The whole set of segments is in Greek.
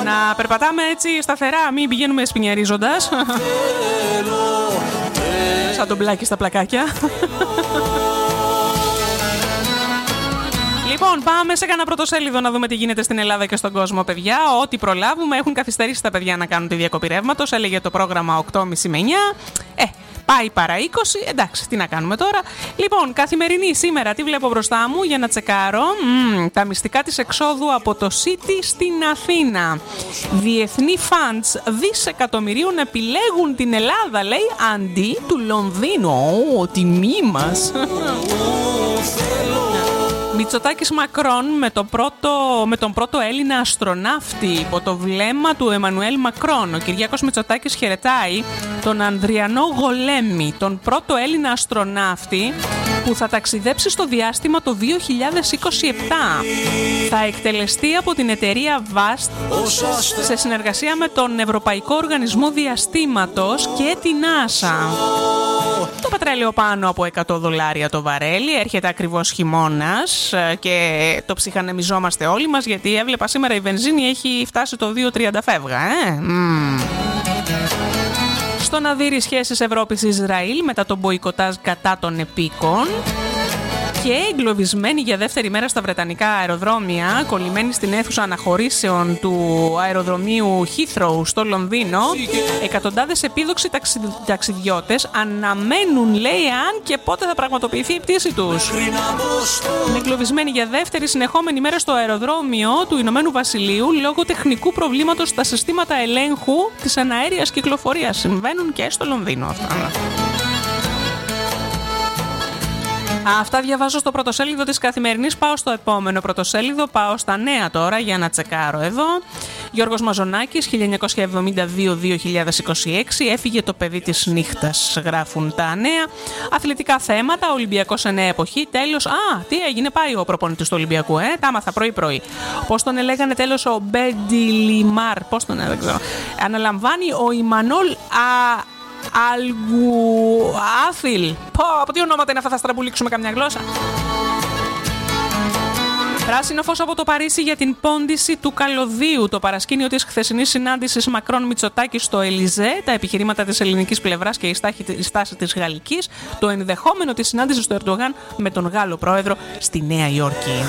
Να περπατάμε έτσι σταθερά, μην πηγαίνουμε σπινιαρίζοντας. Σαν τον Μπλάκι στα πλακάκια. Λοιπόν, πάμε σε κανένα πρωτοσέλιδο να δούμε τι γίνεται στην Ελλάδα και στον κόσμο, παιδιά. Ό,τι προλάβουμε. Έχουν καθυστερήσει τα παιδιά να κάνουν τη διακοπή ρεύματος. Έλεγε το πρόγραμμα 8.30 με 9. Πάει παρά 20. Εντάξει, τι να κάνουμε τώρα. Λοιπόν, καθημερινή σήμερα, τι βλέπω μπροστά μου για να τσεκάρω. Τα μυστικά της εξόδου από το City στην Αθήνα. Διεθνή funds δισεκατομμυρίων επιλέγουν την Ελλάδα, λέει, αντί του Λονδίνου. Τιμή μας. Μητσοτάκης Μακρόν με τον πρώτο Έλληνα αστροναύτη υπό το βλέμμα του Εμμανουέλ Μακρόν. Ο Κυριάκος Μητσοτάκης χαιρετάει τον Ανδριανό Γολέμη, τον πρώτο Έλληνα αστροναύτη που θα ταξιδέψει στο διάστημα το 2027. Θα εκτελεστεί από την εταιρεία VAST σε συνεργασία με τον Ευρωπαϊκό Οργανισμό Διαστήματος και την NASA. Το πετρέλαιο πάνω από $100 το βαρέλι, έρχεται ακριβώς χειμώνας και το ψυχανεμιζόμαστε όλοι μας, γιατί έβλεπα σήμερα η βενζίνη έχει φτάσει το 2,30 φεύγα. Στο να δει σχέσεις Ευρώπης-Ισραήλ μετά τον μποϊκοτάζ κατά των επίκων. Και εγκλωβισμένοι για δεύτερη μέρα στα βρετανικά αεροδρόμια, κολλημένοι στην αίθουσα αναχωρήσεων του αεροδρομίου Heathrow στο Λονδίνο, εκατοντάδες επίδοξοι ταξιδιώτες αναμένουν, λέει, αν και πότε θα πραγματοποιηθεί η πτήση τους. Είναι εγκλωβισμένοι για δεύτερη συνεχόμενη μέρα στο αεροδρόμιο του Ηνωμένου Βασιλείου λόγω τεχνικού προβλήματος στα συστήματα ελέγχου της εναέριας κυκλοφορίας. Συμβαίνουν και στο Λονδίνο αυτά. Αυτά διαβάζω στο πρωτοσέλιδο της Καθημερινής. Πάω στο επόμενο πρωτοσέλιδο, πάω στα νέα τώρα για να τσεκάρω εδώ. Γιώργος Μαζονάκης, 1972-2026, έφυγε το παιδί της νύχτας, γράφουν τα νέα. Αθλητικά θέματα, Ολυμπιακός σε νέα εποχή, τέλος. Τι έγινε, πάει ο προπονητής του Ολυμπιακού, τα άμαθα πρωί-πρωί. Πώς τον έλεγανε τέλος, ο Μπεντιλιμάρ, πώς τον έλεγα. Αναλαμβάνει ο Ιμανόλ Αλγουάθιλ. Από τι ονόματα είναι αυτά, θα στραμπουλήξουμε καμιά γλώσσα. Πράσινο φως από το Παρίσι για την πόντιση του καλωδίου. Το παρασκήνιο της χθεσινής συνάντησης Μακρόν-Μητσοτάκη στο Ελιζέ, τα επιχειρήματα της ελληνικής πλευράς και η στάση της γαλλικής, το ενδεχόμενο της συνάντησης του Ερντογάν με τον Γάλλο πρόεδρο στη Νέα Υόρκη.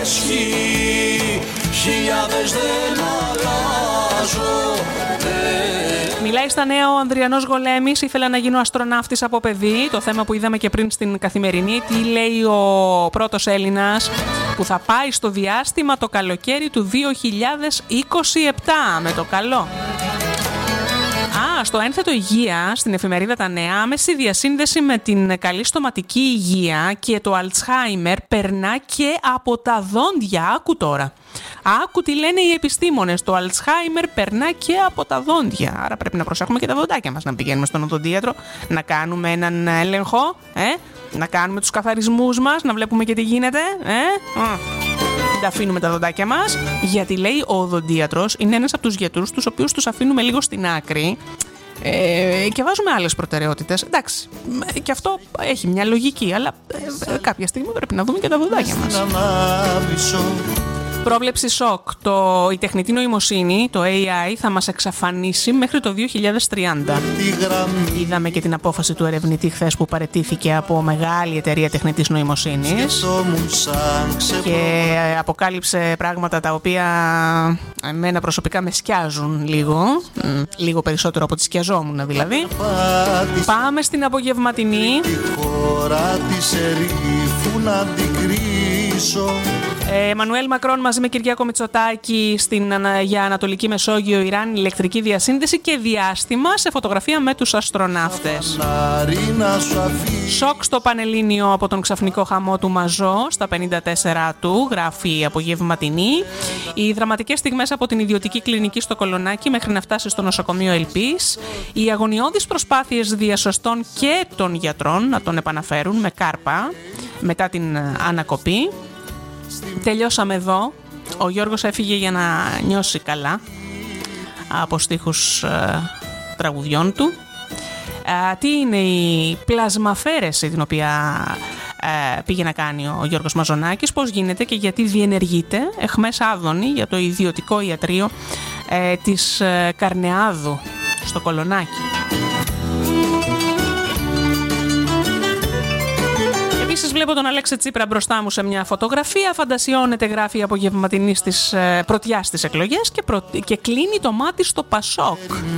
Μιλάει στα νέα ο Ανδριανός Γολέμης, ήθελα να γίνω αστροναύτης από παιδί, το θέμα που είδαμε και πριν στην Καθημερινή. Τι λέει ο πρώτος Έλληνας που θα πάει στο διάστημα το καλοκαίρι του 2027, με το καλό. Στο ένθετο υγεία, στην εφημερίδα Τα Νέα, άμεση διασύνδεση με την καλή στοματική υγεία και το Αλτσχάιμερ περνά και από τα δόντια. Άκου τώρα. Άκου τι λένε οι επιστήμονες. Το Αλτσχάιμερ περνά και από τα δόντια. Άρα πρέπει να προσέχουμε και τα δοντάκια μας, να πηγαίνουμε στον οδοντίατρο, να κάνουμε έναν έλεγχο, να κάνουμε τους καθαρισμούς μας, να βλέπουμε και τι γίνεται. Τα αφήνουμε τα δοντάκια μας, γιατί λέει ο οδοντίατρος είναι ένας από τους γιατρούς τους οποίους τους αφήνουμε λίγο στην άκρη και βάζουμε άλλες προτεραιότητες. Εντάξει, και αυτό έχει μια λογική, αλλά κάποια στιγμή πρέπει να δούμε και τα δοντάκια μας. Πρόβλεψη σοκ. Η τεχνητή νοημοσύνη, το AI, θα μας εξαφανίσει μέχρι το 2030. Είδαμε και την απόφαση του ερευνητή χθες που παραιτήθηκε από μεγάλη εταιρεία τεχνητής νοημοσύνης και αποκάλυψε πράγματα τα οποία εμένα προσωπικά με σκιάζουν λίγο περισσότερο από τις σκιαζόμουν δηλαδή. Πάμε στην απογευματινή. Εμμανουέλ Μακρόν μαζί με Κυριάκο Μητσοτάκη για Ανατολική Μεσόγειο, Ιράν, ηλεκτρική διασύνδεση και διάστημα σε φωτογραφία με τους αστροναύτες. Σοκ στο Πανελλήνιο από τον ξαφνικό χαμό του Μαζό στα 54 του, γράφει η Απογευματινή. Οι δραματικές στιγμές από την ιδιωτική κλινική στο Κολονάκι μέχρι να φτάσει στο νοσοκομείο Ελπής. Οι αγωνιώδεις προσπάθειες διασωστών και των γιατρών να τον επαναφέρουν με κάρπα μετά την ανακοπή. Τελειώσαμε εδώ. Ο Γιώργος έφυγε για να νιώσει καλά από στίχους τραγουδιών του. Τι είναι η πλασμαφέρεση την οποία πήγε να κάνει ο Γιώργος Μαζονάκης, πώς γίνεται και γιατί διενεργείται εχμές άδωνη για το ιδιωτικό ιατρείο της Καρνεάδου στο Κολονάκι. Επίσης βλέπω τον Αλέξη Τσίπρα μπροστά μου σε μια φωτογραφία. Φαντασιώνεται, γράφει η απογευματινή στις πρωτιά στις εκλογές και κλείνει το μάτι στο Πασόκ.